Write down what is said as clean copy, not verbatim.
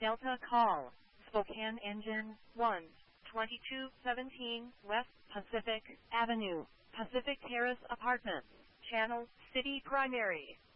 Delta call, Spokane Engine 1, 2217 West Pacific Avenue, Pacific Terrace Apartments, Channel City Primary.